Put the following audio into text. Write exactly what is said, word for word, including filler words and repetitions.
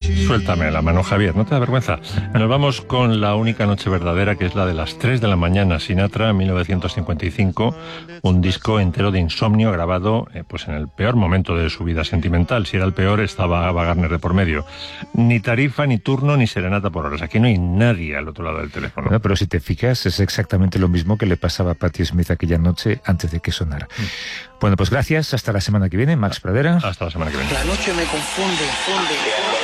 Suéltame la mano, Javier, ¿no te da vergüenza? Nos vamos con la única noche verdadera, que es la de las tres de la mañana. Sinatra, mil novecientos cincuenta y cinco, un disco entero de insomnio grabado eh, pues en el peor momento de su vida sentimental. Si era el peor, estaba Ava Gardner de por medio. Ni tarifa, ni turno, ni serenata por horas. Aquí no hay nadie al otro lado del teléfono. Bueno, pero si te fijas, es exactamente lo mismo que le pasaba a Patti Smith aquella noche antes de que sonara. Mm. Bueno, pues gracias. Hasta la semana que viene. Max Pradera. Hasta la semana que viene. La noche me confunde, confunde.